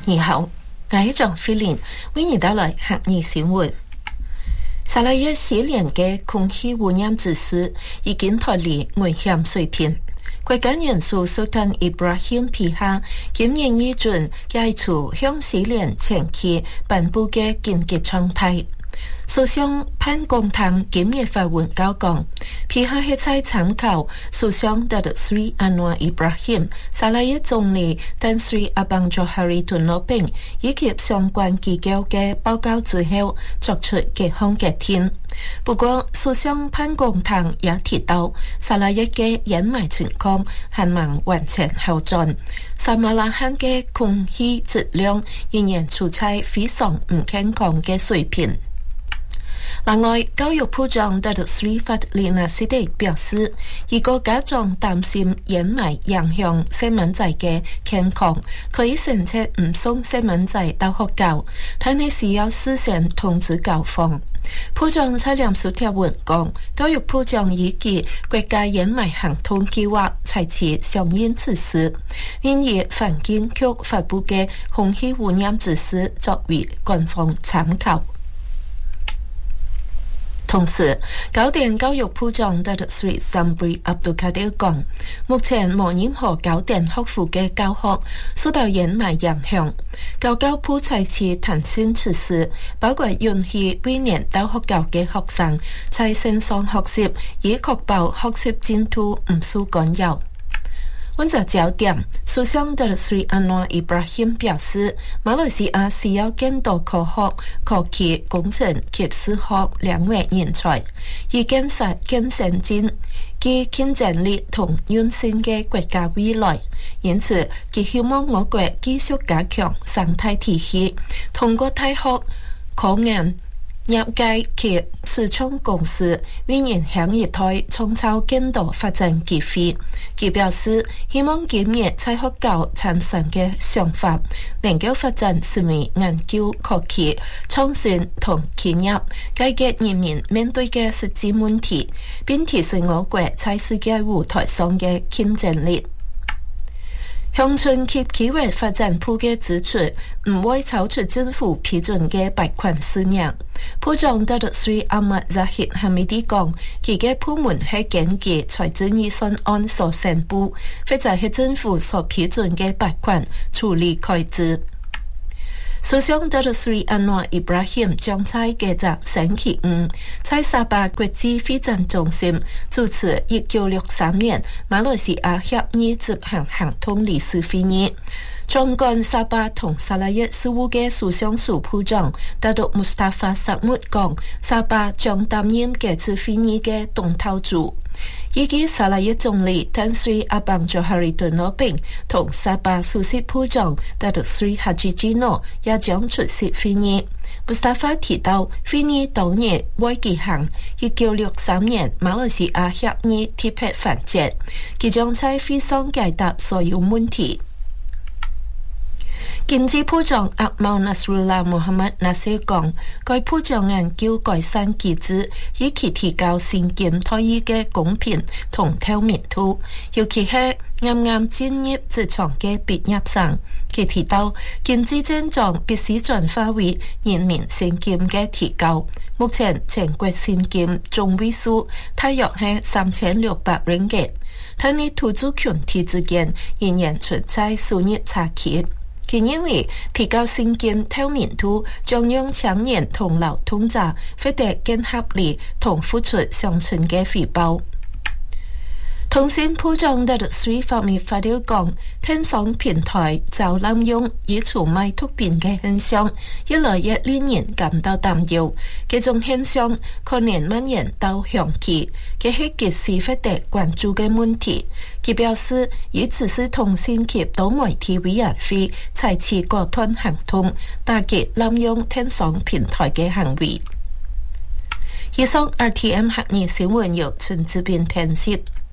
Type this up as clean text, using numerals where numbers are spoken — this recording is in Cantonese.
你好，我係張菲蓮，為你帶來客語新聞。11年嘅空氣污染指數已經脫離危險水平。國家元首蘇丹伊布拉欣皮下今年2月解除向4年前期頒布嘅緊急狀態。首相潘公堂今日發文告講，皮下係在參考首相達斯里安華伊布拉欣、11總理丹斯里阿邦佐哈里頓諾賓以及相關機構嘅報告之後作出各項決定。不過，首相潘公堂也提到，11嘅掩埋情況還未完全好轉，沙馬拉罕嘅空氣質量仍然處在非常唔健康嘅水平。另外，教育部長達特斯里法里納斯蒂表示，如果家長擔心掩埋影響細蚊仔嘅健康，可以選擇唔送細蚊仔到學校，但係需要事先通知校方。部長在臉書貼文講，教育部長已經國家掩埋行動計劃採取相應措施，並以環境局發布嘅空氣污染指數作為官方參考。同時，高等教育部長達特斯里桑布里阿卜杜卡迪講，目前冇任何高等學府嘅教學受到掩埋影響。教部採取彈性措施，包括允許每年到學校嘅學生在線上學習，以確保學習進度唔受干擾。溫習焦點，首相達特斯里安華伊布拉欣表示，馬來西亞需要更多科學、科技、工程及數學兩位人才，以建設更先進、具競爭力同韌性嘅國家未來。因此，佢希望我國繼續加強生態體系，通過大學、科研、業界及市場公司為人向一代創造更多發展機會。佢表示，希望今日在學校產生嘅想法，能夠發展成為研究科技、創新同企業解決人民面對嘅實際問題，並提升我國在世界舞台上嘅競爭力。鄉村及企業發展部嘅指出，唔會超出政府批准嘅撥款數量。部長達特斯里阿末扎希哈米迪講，佢嘅部門係根據財政預算案所宣布，或者係政府所批准嘅撥款處理開支。首相達特斯里安華伊布拉欣將在今日星期五在沙巴國際會展中心主持1963年馬來西亞協議執行行動理事會議。總管沙巴同11事務嘅首相署部長達督穆斯塔法薩穆講，沙巴將擔任這次會議嘅東頭主。以及11總理丹斯里阿邦佐哈里頓諾賓同沙巴首席部長達特斯里哈吉基諾也將出席會議。穆斯塔法提到，會議當日會舉行1963年馬來西亞協議特別環節，佢將在會上解答所有問題。經濟部長阿茂納斯魯拉穆罕默納西講，該部長研究改善機制，以期提高薪金待遇嘅公平同透明度，尤其係啱啱進入職場嘅畢業生。佢提到，經濟增長必須轉化為人民薪金嘅提高。目前全國薪金中位數大約係3600 ringgit， 但係土著群體之間仍然存在收入差距。佢認為提高薪金透明度將讓青年同勞動者獲得更合理同付出相稱嘅回報。通訊部長達特斯里方面發表講，電商平台遭濫用以售賣毒品嘅現象越來越令人感到擔憂。這種現象可能蔓延到鄉區，這係極時獲得關注嘅問題。佢表示，已指示通訊及多媒體委員會採取果斷行動，打擊濫用電商平台嘅行為。以上 RTM 客語新聞由陳志斌編輯。